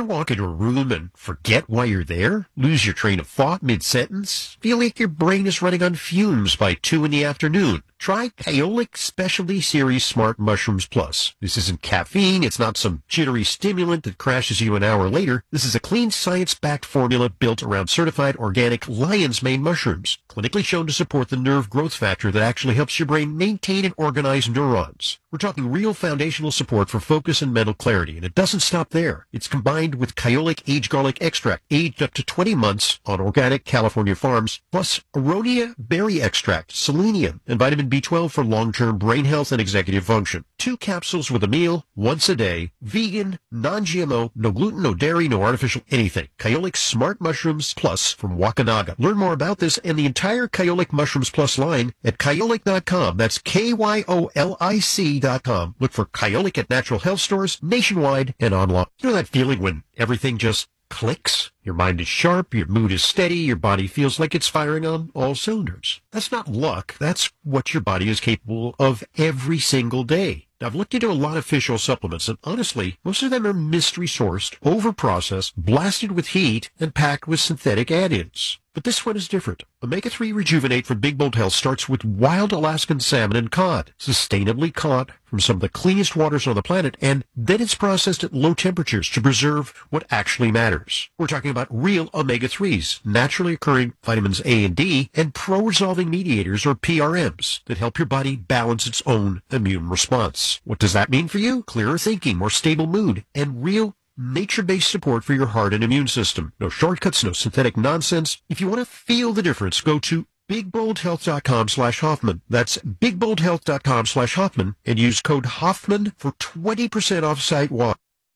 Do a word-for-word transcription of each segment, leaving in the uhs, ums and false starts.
Ever walk into a room and forget why you're there? Lose your train of thought mid-sentence? Feel like your brain is running on fumes by two in the afternoon? Try Kyolic Specialty Series Smart Mushrooms Plus. This isn't caffeine. It's not some jittery stimulant that crashes you an hour later. This is a clean, science-backed formula built around certified organic lion's mane mushrooms, clinically shown to support the nerve growth factor that actually helps your brain maintain and organize neurons. We're talking real foundational support for focus and mental clarity, and it doesn't stop there. It's combined with Kyolic Aged Garlic Extract, aged up to twenty months on organic California farms, plus Aronia Berry Extract, selenium, and vitamin B twelve for long-term brain health and executive function. Two capsules with a meal, once a day, vegan, non-G M O, no gluten, no dairy, no artificial anything. Kyolic Smart Mushrooms Plus from Wakanaga. Learn more about this and the entire Kyolic Mushrooms Plus line at kyolic dot com. That's K Y O L I C dot com. Look for Kyolic at natural health stores nationwide and online. You know that feeling when everything just clicks? Your mind is sharp, your mood is steady, your body feels like it's firing on all cylinders. That's not luck. That's what your body is capable of every single day. Now, I've looked into a lot of fish oil supplements, and honestly, most of them are mystery-sourced, over-processed, blasted with heat, and packed with synthetic add-ins. But this one is different. Omega three Rejuvenate from Big Bold Health starts with wild Alaskan salmon and cod, sustainably caught from some of the cleanest waters on the planet, and then it's processed at low temperatures to preserve what actually matters. We're talking about real omega threes, naturally occurring vitamins A and D, and pro-resolving mediators, or P R Ms, that help your body balance its own immune response. What does that mean for you? Clearer thinking, more stable mood, and real nature-based support for your heart and immune system. No shortcuts, no synthetic nonsense. If you want to feel the difference, go to big bold health dot com slash Hoffman. That's big bold health dot com slash Hoffman and use code Hoffman for twenty percent off site-wide.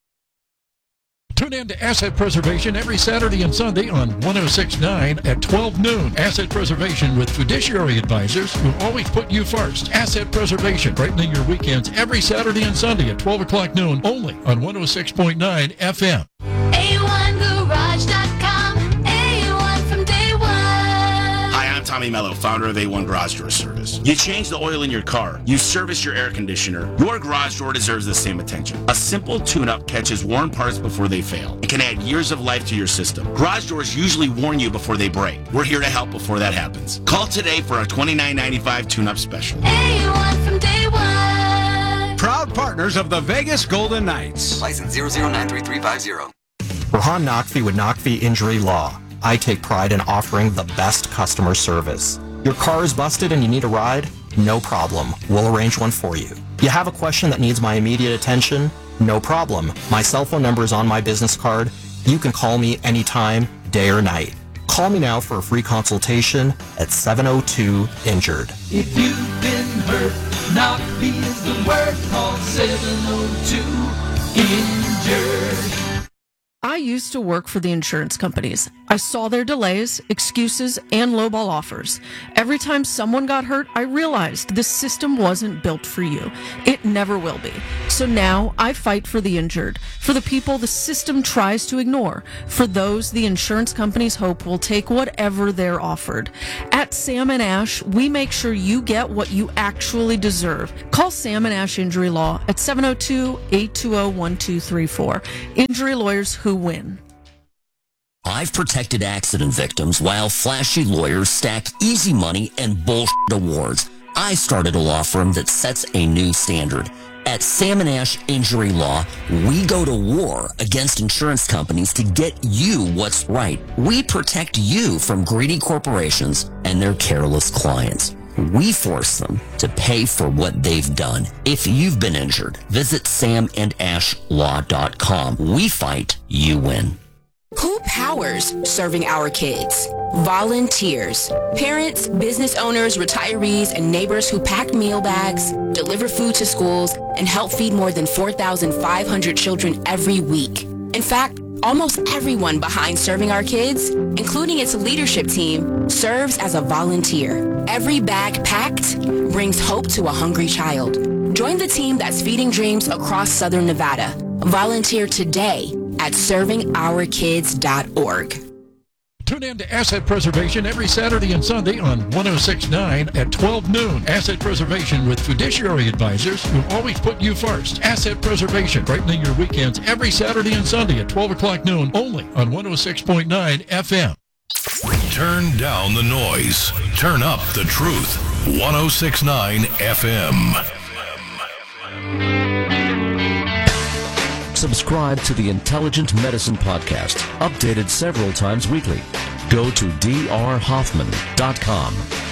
Tune in to Asset Preservation every Saturday and Sunday on one oh six point nine at twelve noon. Asset Preservation with fiduciary advisors who always put you first. Asset Preservation, brightening your weekends every Saturday and Sunday at twelve o'clock noon, only on one oh six point nine F M. A one garage dot com, A one from day one. Hi, I'm Tommy Mello, founder of A one Garage Door Service. You change the oil in your car, you service your air conditioner, your garage door deserves the same attention. A simple tune-up catches worn parts before they fail. It can add years of life to your system. Garage doors usually warn you before they break. We're here to help before that happens. Call today for a twenty-nine ninety-five tune-up special. A one from day one. Proud partners of the Vegas Golden Knights. License zero zero nine three three five zero. Rohan Naqvi with Naqvi Injury Law. I take pride in offering the best customer service. Your car is busted and you need a ride? No problem. We'll arrange one for you. You have a question that needs my immediate attention? No problem. My cell phone number is on my business card. You can call me anytime, day or night. Call me now for a free consultation at seven oh two injured. If you've been hurt, Naqvi is the word. Call seven oh two injured. I used to work for the insurance companies. I saw their delays, excuses, and lowball offers. Every time someone got hurt, I realized this system wasn't built for you. It never will be. So now I fight for the injured, for the people the system tries to ignore, for those the insurance companies hope will take whatever they're offered. At Sam and Ash, we make sure you get what you actually deserve. Call Sam and Ash Injury Law at seven oh two, eight two zero, one two three four. Injury lawyers who win. I've protected accident victims while flashy lawyers stack easy money and bullshit awards. I started a law firm that sets a new standard. At Sam and Ash Injury Law, we go to war against insurance companies to get you what's right. We protect you from greedy corporations and their careless clients. We force them to pay for what they've done. If you've been injured, visit sam and ash law dot com. We fight, you win. Who powers serving our kids? Volunteers. Parents, business owners, retirees, and neighbors who pack meal bags, deliver food to schools, and help feed more than four thousand five hundred children every week. In fact, almost everyone behind Serving Our Kids, including its leadership team, serves as a volunteer. Every bag packed brings hope to a hungry child. Join the team that's feeding dreams across Southern Nevada. Volunteer today at serving our kids dot org. Tune in to Asset Preservation every Saturday and Sunday on one oh six point nine at twelve noon. Asset Preservation with fiduciary advisors who always put you first. Asset Preservation, brightening your weekends every Saturday and Sunday at twelve o'clock noon, only on one oh six point nine F M. Turn down the noise. Turn up the truth. one oh six point nine F M. Subscribe to the Intelligent Medicine Podcast, updated several times weekly. Go to d r hoffman dot com.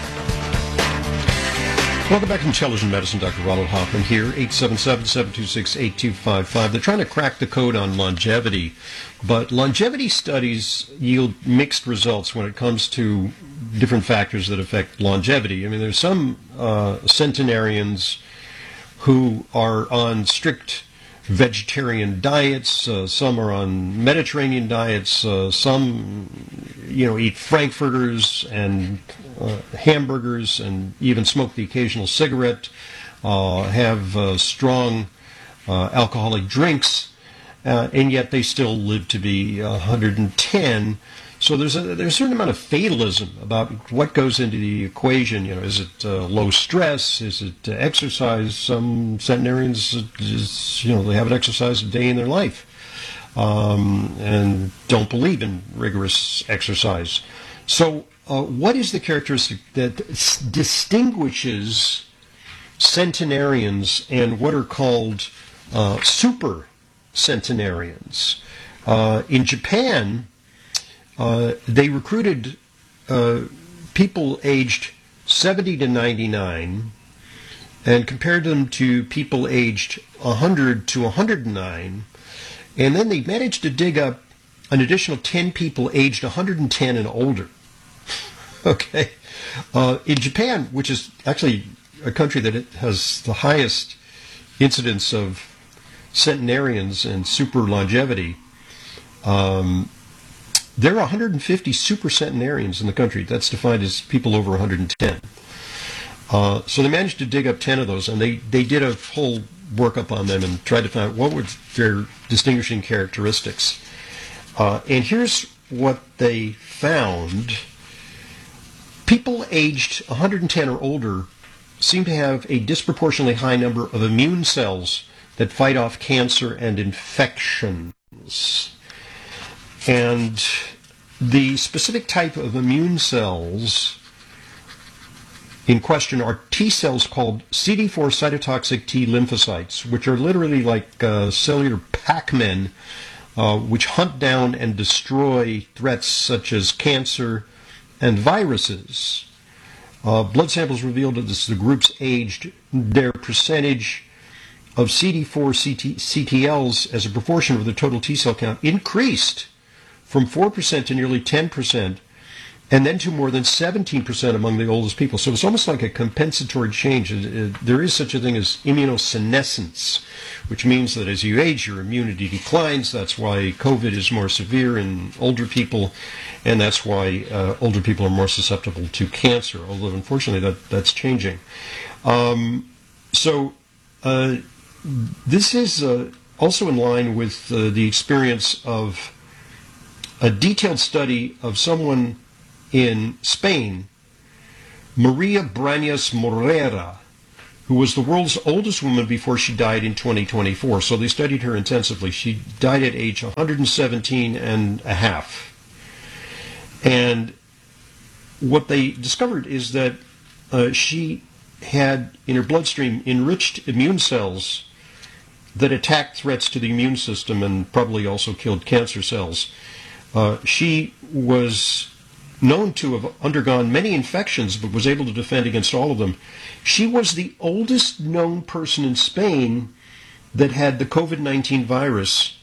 Welcome back to Intelligent Medicine. Doctor Ronald Hoffman here, eight seven seven, seven two six, eight two five five. They're trying to crack the code on longevity, but longevity studies yield mixed results when it comes to different factors that affect longevity. I mean, there's some uh, centenarians who are on strict vegetarian diets, uh, some are on Mediterranean diets, uh, some, you know, eat frankfurters and uh, hamburgers and even smoke the occasional cigarette, uh, have uh, strong uh, alcoholic drinks, uh, and yet they still live to be one hundred ten. So there's a, there's a certain amount of fatalism about what goes into the equation. You know, is it uh, low stress? Is it uh, exercise? Some centenarians, just, you know, they haven't exercised a day in their life, um, and don't believe in rigorous exercise. So, uh, what is the characteristic that distinguishes centenarians and what are called uh, super centenarians? Uh, in Japan, Uh, they recruited uh, people aged seventy to ninety-nine and compared them to people aged one hundred to one hundred nine, and then they managed to dig up an additional ten people aged one hundred ten and older. Okay. Uh, in Japan, which is actually a country that has the highest incidence of centenarians and super longevity, um, there are one hundred fifty supercentenarians in the country. That's defined as people over one hundred ten. Uh, so they managed to dig up ten of those, and they, they did a whole workup on them and tried to find out what were their distinguishing characteristics. Uh, and here's what they found. People aged one hundred ten or older seem to have a disproportionately high number of immune cells that fight off cancer and infections. And the specific type of immune cells in question are T cells called C D four cytotoxic T lymphocytes, which are literally like uh, cellular Pac-Men, uh, which hunt down and destroy threats such as cancer and viruses. Uh, blood samples revealed that as the groups aged, their percentage of C D four C T Ls as a proportion of the total T cell count increased from four percent to nearly ten percent, and then to more than seventeen percent among the oldest people. So it's almost like a compensatory change. It, it, there is such a thing as immunosenescence, which means that as you age, your immunity declines. That's why COVID is more severe in older people, and that's why uh, older people are more susceptible to cancer, although unfortunately that, that's changing. Um, so uh, this is uh, also in line with uh, the experience of a detailed study of someone in Spain, Maria Brañas Morera, who was the world's oldest woman before she died in twenty twenty-four. So they studied her intensively. She died at age one hundred seventeen and a half. And what they discovered is that uh, she had in her bloodstream enriched immune cells that attacked threats to the immune system and probably also killed cancer cells. Uh, she was known to have undergone many infections, but was able to defend against all of them. She was the oldest known person in Spain that had the COVID nineteen virus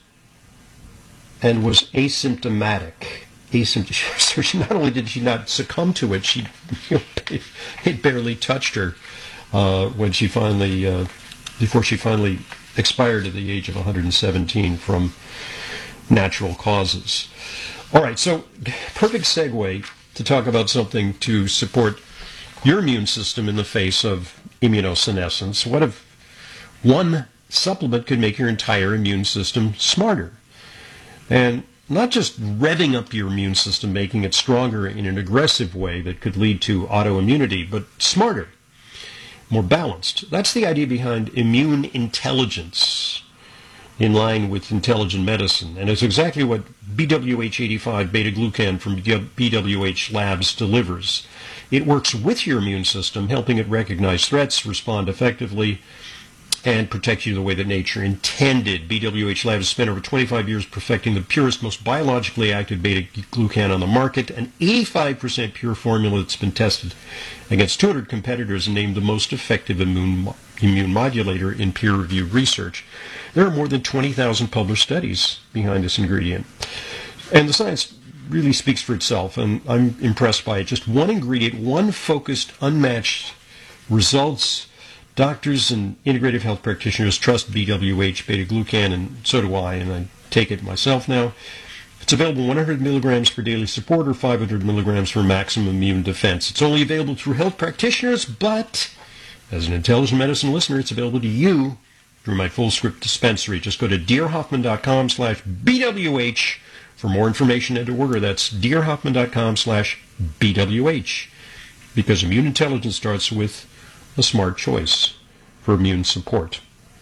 and was asymptomatic. Asymptomatic. So she not only did she not succumb to it, she you know, it barely touched her uh, when she finally, uh, before she finally expired at the age of one hundred seventeen from natural causes. All right, so perfect segue to talk about something to support your immune system in the face of immunosenescence. What if one supplement could make your entire immune system smarter? And not just revving up your immune system, making it stronger in an aggressive way that could lead to autoimmunity, but smarter, more balanced. That's the idea behind immune intelligence, in line with intelligent medicine. And it's exactly what B W H eighty-five beta-glucan from B W H Labs delivers. It works with your immune system, helping it recognize threats, respond effectively, and protect you the way that nature intended. B W H Labs has spent over twenty-five years perfecting the purest, most biologically active beta-glucan on the market, an eighty-five percent pure formula that's been tested against two hundred competitors and named the most effective immune, immune modulator in peer-reviewed research. There are more than twenty thousand published studies behind this ingredient. And the science really speaks for itself, and I'm impressed by it. Just one ingredient, one focused, unmatched results. Doctors and integrative health practitioners trust B W H beta-glucan, and so do I, and I take it myself now. It's available one hundred milligrams for daily support or five hundred milligrams for maximum immune defense. It's only available through health practitioners, but as an intelligent medicine listener, it's available to you through my full script dispensary. Just go to dearhoffman.com slash BWH for more information and to order. That's dearhoffman.com slash BWH, because immune intelligence starts with a smart choice for immune support.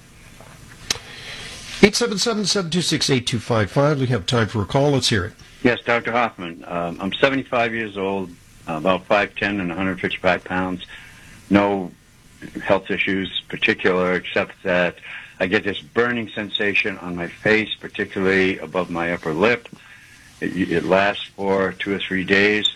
eight seven seven, seven two six, eight two five five. We have time for a call. Let's hear it. Yes, Doctor Hoffman. Um, I'm seventy-five years old, about five ten and one hundred fifty-five pounds. No health issues particular, except that I get this burning sensation on my face, particularly above my upper lip. It, it lasts for two or three days,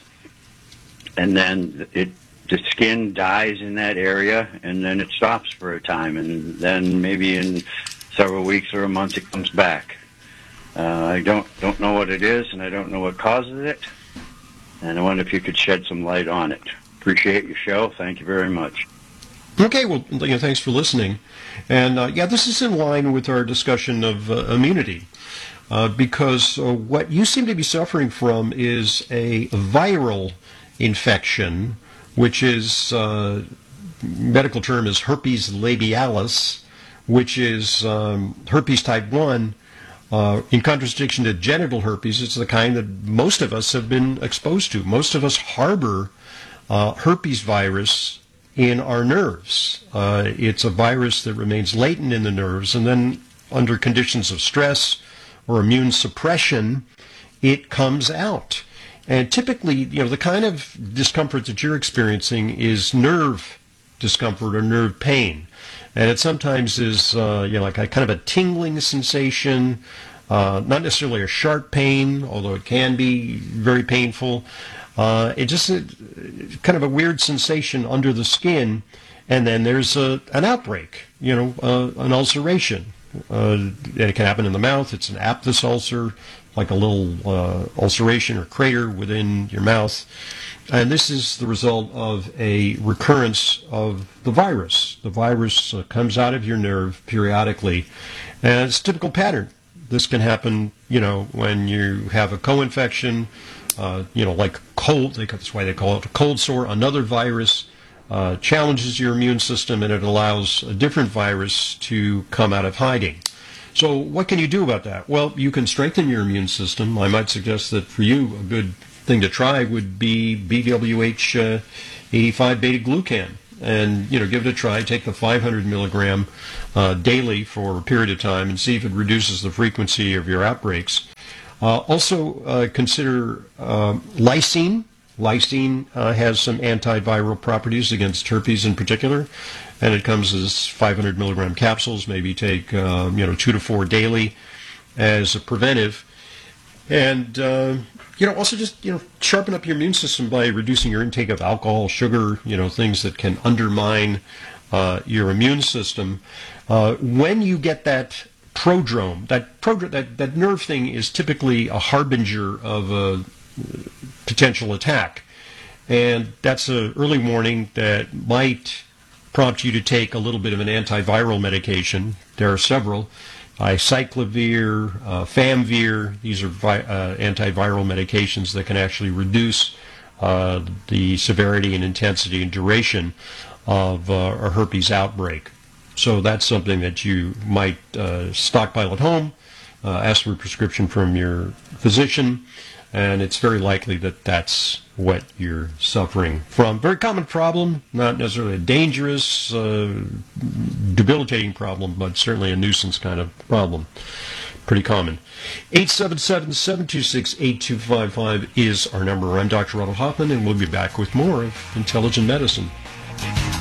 and then it the skin dies in that area, and then it stops for a time, and then maybe in several weeks or a month it comes back. Uh, I don't don't know what it is, and I don't know what causes it, and I wonder if you could shed some light on it. Appreciate your show. Thank you very much. Okay, well, you know, thanks for listening. And, uh, yeah, this is in line with our discussion of uh, immunity, uh, because uh, what you seem to be suffering from is a viral infection, which is, uh, medical term is herpes labialis, which is um, herpes type one. Uh, in contradiction to genital herpes, it's the kind that most of us have been exposed to. Most of us harbor uh, herpes virus in our nerves. Uh, it's a virus that remains latent in the nerves, and then under conditions of stress or immune suppression, it comes out. And typically, you know, the kind of discomfort that you're experiencing is nerve discomfort or nerve pain. And it sometimes is, uh, you know, like a kind of a tingling sensation, uh, not necessarily a sharp pain, although it can be very painful. Uh, it just uh, kind of a weird sensation under the skin, and then there's a, an outbreak, you know, uh, an ulceration. Uh, and it can happen in the mouth. It's an aphthous ulcer, like a little uh, ulceration or crater within your mouth. And this is the result of a recurrence of the virus. The virus uh, comes out of your nerve periodically, and it's a typical pattern. This can happen, you know, when you have a co-infection, uh, you know, like cold, that's why they call it a cold sore. Another virus uh, challenges your immune system, and it allows a different virus to come out of hiding. So what can you do about that? Well, you can strengthen your immune system. I might suggest that for you, a good thing to try would be B W H uh, eighty-five beta-glucan. And, you know, give it a try. Take the five hundred milligram uh, daily for a period of time and see if it reduces the frequency of your outbreaks. Uh, also, uh, consider uh, lysine. Lysine uh, has some antiviral properties against herpes in particular, and it comes as five hundred milligram capsules. Maybe take, uh, you know, two to four daily as a preventive. And, uh, you know, also just, you know, sharpen up your immune system by reducing your intake of alcohol, sugar, you know, things that can undermine uh, your immune system. Uh, when you get that prodrome, that, prodrome that, that nerve thing is typically a harbinger of a potential attack. And that's an early warning that might prompt you to take a little bit of an antiviral medication. There are several. Acyclovir, uh, Famvir, these are vi- uh, antiviral medications that can actually reduce uh, the severity and intensity and duration of uh, a herpes outbreak. So that's something that you might uh, stockpile at home uh, ask for a prescription from your physician, and it's very likely that that's what you're suffering from. Very common problem, not necessarily a dangerous, uh, debilitating problem, but certainly a nuisance kind of problem. Pretty common. eight seven seven, seven two six, eight two five five is our number. I'm Doctor Ronald Hoffman, and we'll be back with more of Intelligent Medicine.